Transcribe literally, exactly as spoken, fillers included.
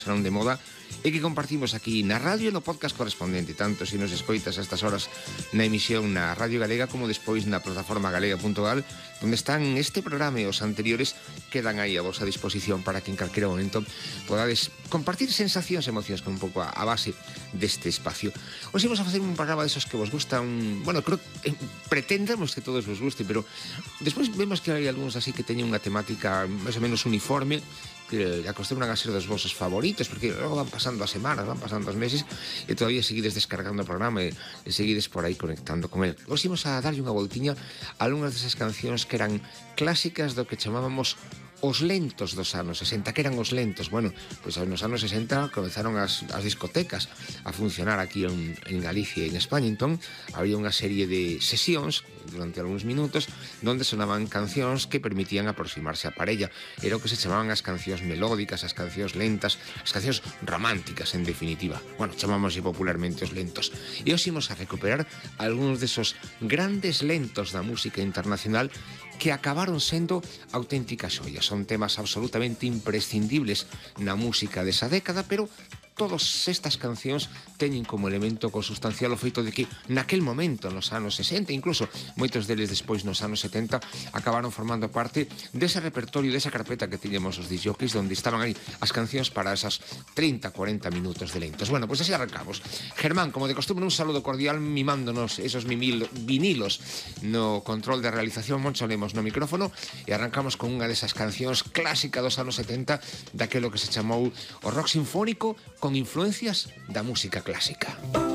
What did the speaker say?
Salón de Moda e que compartimos aquí na radio e no podcast correspondente, tanto se nos escoitas a estas horas na emisión na Radio Galega como despois na plataforma galega punto gal, onde están este programa e os anteriores, quedan aí a vosa disposición para que en calquera momento podades compartir sensacións e emocións con un pouco a, a base deste espacio. Hoxe vamos a facer un programa desos que vos gusta, un, bueno, creo que eh, pretendemos que todos vos guste, pero despois vemos que hai algúns así que teñen unha temática máis ou menos uniforme, que acostumbran a ser dos vosos favoritos, porque logo van pasando as semanas, van pasando os meses e todavía seguides descargando o programa e, e seguides por aí conectando con el. Hoxe imos a darlle unha voltiña a algunhas desas cancións que eran clásicas do que chamábamos os lentos dos anos sesenta. Que eran os lentos? Bueno, pois pues nos anos sesenta comenzaron as, as discotecas a funcionar aquí en, en Galicia e en España. Entón, había unha serie de sesións durante algúns minutos donde sonaban cancións que permitían aproximarse á parella. Era o que se chamaban as cancións melódicas, as cancións lentas, as cancións románticas, en definitiva. Bueno, chamamos popularmente os lentos. E hoxe imos a recuperar algúns desos grandes lentos da música internacional que acabaron sendo auténticas xoias. Son temas absolutamente imprescindibles na música desa década, pero todas estas cancións teñen como elemento consustancial o feito de que naquel momento, nos anos sesenta, incluso moitos deles despois nos anos setenta, acabaron formando parte dese repertorio, desa carpeta que tiñamos os disjockeys, onde estaban aí as cancións para esas trinta a cuarenta minutos de lentos. Bueno, pois pues así arrancamos. Germán, como de costumbre, un saludo cordial mimándonos esos mimil, vinilos no control de realización. Moncho Lemos no micrófono e arrancamos con unha desas cancións clásica dos anos setenta, daquelo que se chamou o rock sinfónico con influencias da música clásica.